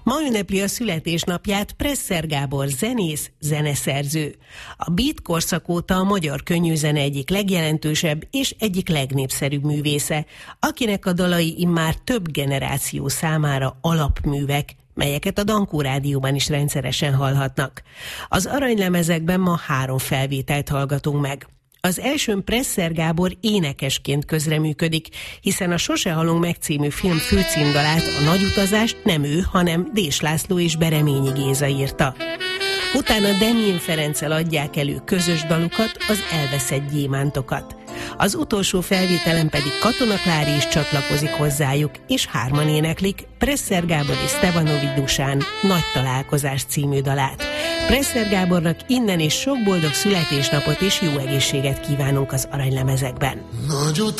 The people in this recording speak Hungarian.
Ma ünnepli a születésnapját Presser Gábor zenész, zeneszerző. A beat korszak óta a magyar könnyűzene egyik legjelentősebb és egyik legnépszerűbb művésze, akinek a dalai immár több generáció számára alapművek, melyeket a Dankó Rádióban is rendszeresen hallhatnak. Az aranylemezekben ma 3 felvételt hallgatunk meg. Az elsőn Presser Gábor énekesként közreműködik, hiszen a Sose halunk meg című film főcímdalát, a Nagy utazást nem ő, hanem Dés László és Bereményi Géza írta. Utána Demjén Ferenccel adják elő közös dalukat, az Elveszett gyémántokat. Az utolsó felvételen pedig Katona Klári is csatlakozik hozzájuk, és 3-an éneklik Presser Gábor és Stevanovics Dusán Nagy találkozás című dalát. Presser Gábornak innen is sok boldog születésnapot és jó egészséget kívánunk az aranylemezekben. Nagy